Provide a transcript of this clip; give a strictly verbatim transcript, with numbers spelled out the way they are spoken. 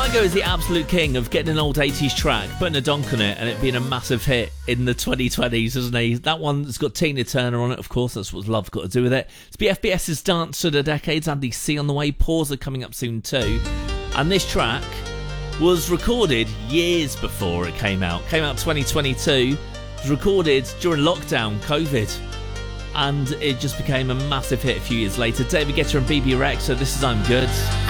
Kygo is the absolute king of getting an old eighties track, putting a donk on it, and it being a massive hit in the twenty twenties, isn't he? That one's got Tina Turner on it, of course. That's what Love's got to do with it. It's B F B S's Dance to the Decades, Andy C on the way. Pause are coming up soon too. And this track was recorded years before it came out. Came out twenty twenty-two. It was recorded during lockdown, COVID. And it just became a massive hit a few years later. David Guetta and B B Rex, so this is I'm Good.